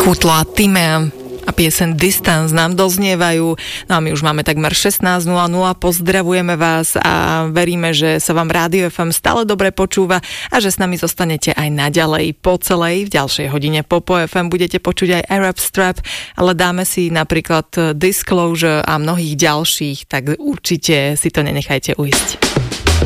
Kutla, Timea a piesen Distance nám doznievajú. No a my už máme takmer 16:00. Pozdravujeme vás a veríme, že sa vám Rádio FM stále dobre počúva a že s nami zostanete aj naďalej po celej. V ďalšej hodine Popo FM budete počuť aj Arab Strap, ale dáme si napríklad Disclosure a mnohých ďalších, tak určite si to nenechajte ujsť.